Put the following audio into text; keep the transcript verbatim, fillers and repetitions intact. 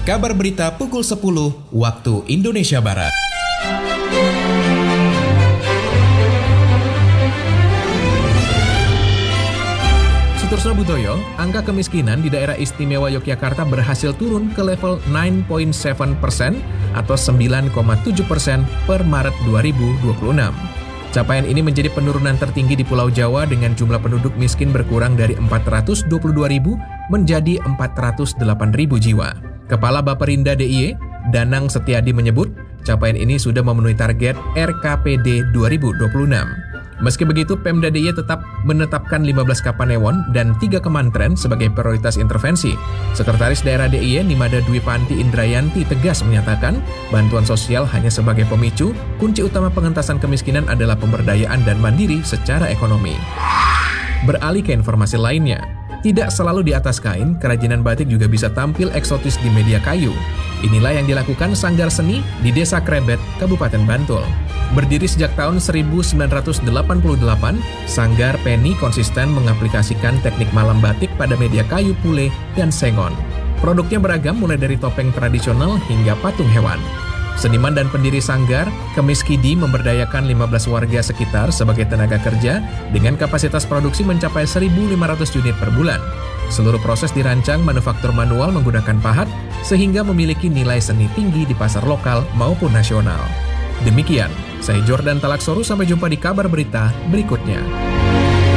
Kabar berita pukul sepuluh waktu Indonesia Barat. Sutorsno Budoyo, angka kemiskinan di daerah istimewa Yogyakarta berhasil turun ke level sembilan koma tujuh persen atau sembilan koma tujuh persen per Maret dua ribu dua puluh enam. Capaian ini menjadi penurunan tertinggi di Pulau Jawa dengan jumlah penduduk miskin berkurang dari empat ratus dua puluh dua ribu menjadi empat ratus delapan ribu jiwa. Kepala Baperinda D I Y, Danang Setiadi menyebut, capaian ini sudah memenuhi target R K P D dua ribu dua puluh enam. Meski begitu, Pemda D I Y tetap menetapkan lima belas Kapanewon dan tiga kementerian sebagai prioritas intervensi. Sekretaris Daerah D I Y Nimada Dwi Panti Indrayanti tegas menyatakan, bantuan sosial hanya sebagai pemicu, kunci utama pengentasan kemiskinan adalah pemberdayaan dan mandiri secara ekonomi. Beralih ke informasi lainnya, tidak selalu di atas kain, kerajinan batik juga bisa tampil eksotis di media kayu. Inilah yang dilakukan Sanggar Seni di Desa Krebet, Kabupaten Bantul. Berdiri sejak tahun seribu sembilan ratus delapan puluh delapan, Sanggar Penny konsisten mengaplikasikan teknik malam batik pada media kayu pule dan sengon. Produknya beragam mulai dari topeng tradisional hingga patung hewan. Seniman dan pendiri Sanggar, Kemis Kidi memberdayakan lima belas warga sekitar sebagai tenaga kerja dengan kapasitas produksi mencapai seribu lima ratus unit per bulan. Seluruh proses dirancang manufaktur manual menggunakan pahat sehingga memiliki nilai seni tinggi di pasar lokal maupun nasional. Demikian, saya Jordan Talaksoru, sampai jumpa di kabar berita berikutnya.